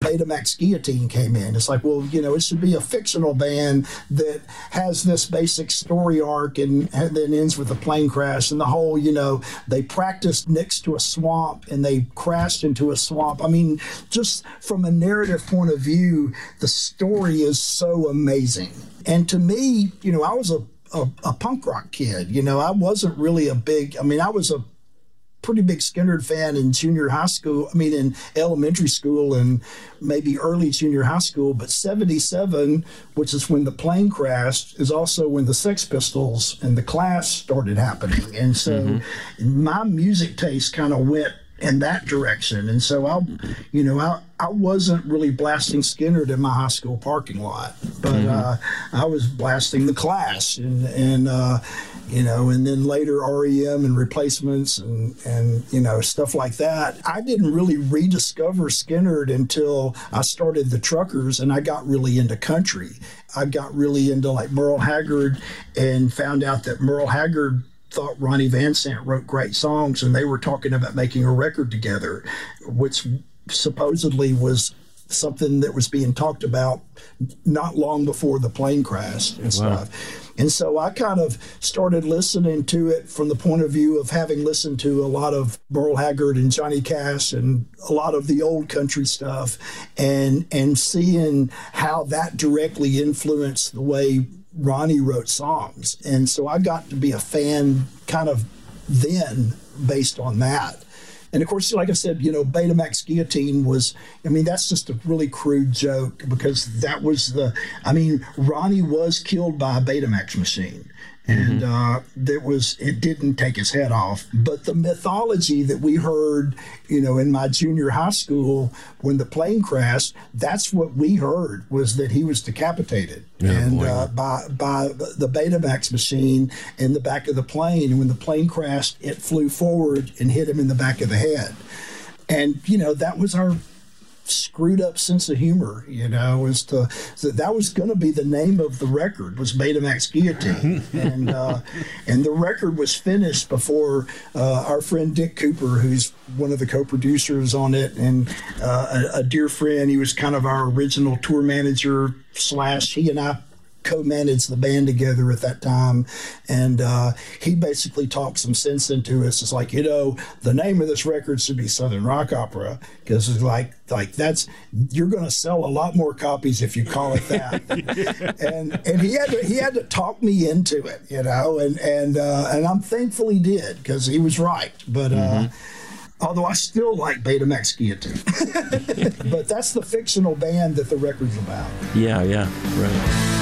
Betamax Guillotine came in. It's like, well, it should be a fictional band that has this basic story arc and then ends with a plane crash and the whole, they practiced next to a swamp and they crashed into a swamp. I mean, just from a narrative point of view, the story is so amazing. And to me, I was a punk rock kid. I wasn't really I was a pretty big Skynyrd fan in in elementary school and maybe early junior high school, but 77, which is when the plane crashed, is also when the Sex Pistols and the Clash started happening. And so my music taste kind of went in that direction. And so I wasn't really blasting Skynyrd in my high school parking lot, but I was blasting the Clash and then later REM and Replacements and stuff like that. I didn't really rediscover Skynyrd until I started the Truckers and I got really into country. I got really into like Merle Haggard and found out that Merle Haggard thought Ronnie Van Sant wrote great songs, and they were talking about making a record together, which supposedly was something that was being talked about not long before the plane crash and stuff. And so I kind of started listening to it from the point of view of having listened to a lot of Merle Haggard and Johnny Cash and a lot of the old country stuff and seeing how that directly influenced the way Ronnie wrote songs. And so I got to be a fan kind of then based on that. And of course, like I said, Betamax Guillotine was, that's just a really crude joke because that was Ronnie was killed by a Betamax machine. And it didn't take his head off. But the mythology that we heard, in my junior high school when the plane crashed, that's what we heard was that he was decapitated by the Betamax machine in the back of the plane. And when the plane crashed, it flew forward and hit him in the back of the head. And, that was our screwed up sense of humor, that was going to be the name of the record was Betamax Guillotine. And the record was finished before our friend Dick Cooper, who's one of the co-producers on it and a dear friend, he was kind of our original tour manager / he and I co-managed the band together at that time, and he basically talked some sense into us. It's like, the name of this record should be Southern Rock Opera, because it's like that's, you're going to sell a lot more copies if you call it that. and he had to talk me into it, and I'm thankful he did, because he was right. But although I still like Betamax Guillotine. But that's the fictional band that the record's about. Yeah, right.